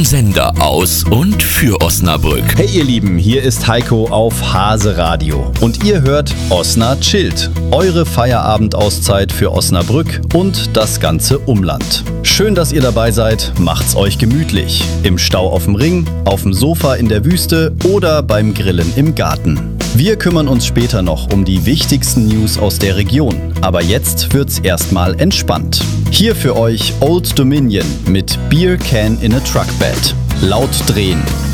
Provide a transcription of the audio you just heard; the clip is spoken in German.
Ein Sender aus und für Osnabrück. Hey ihr Lieben, hier ist Heiko auf Hase Radio und ihr hört Osna Chillt, eure Feierabendauszeit für Osnabrück und das ganze Umland. Schön, dass ihr dabei seid, macht's euch gemütlich. Im Stau auf dem Ring, auf dem Sofa in der Wüste oder beim Grillen im Garten. Wir kümmern uns später noch um die wichtigsten News aus der Region, aber jetzt wird's erstmal entspannt. Hier für euch Old Dominion mit Beer Can in a Truck Bed. Laut drehen.